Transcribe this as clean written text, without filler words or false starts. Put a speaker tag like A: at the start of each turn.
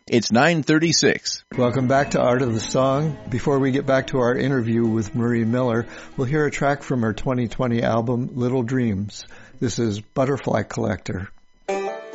A: It's 9:36.
B: Welcome back to Art of the Song. Before we get back to our interview with Marie Miller, we'll hear a track from her 2020 album, Little Dreams. This is Butterfly Collector.